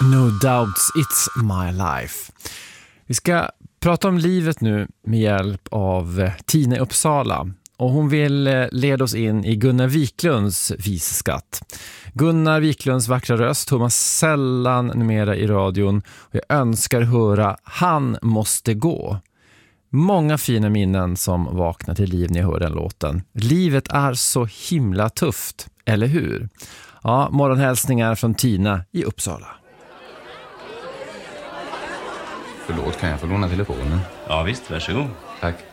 No doubts, it's my life. Vi ska prata om livet nu med hjälp av Tina Uppsala. Och hon vill leda oss in i Gunnar Wiklunds visskatt. Gunnar Wiklunds vackra röst hör man sällan numera i radion. Och jag önskar höra Han måste gå. Många fina minnen som vaknar till liv när jag hör den låten. Livet är så himla tufft, eller hur? Ja, morgonhälsningar från Tina i Uppsala. Förlåt, kan jag få låna telefonen? Ja visst, varsågod. Tack.